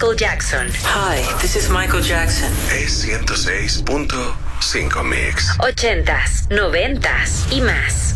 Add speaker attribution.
Speaker 1: Michael Jackson.
Speaker 2: Hi, this is Michael Jackson.
Speaker 3: Es 106.5 Mix.
Speaker 1: 80s, 90s y más.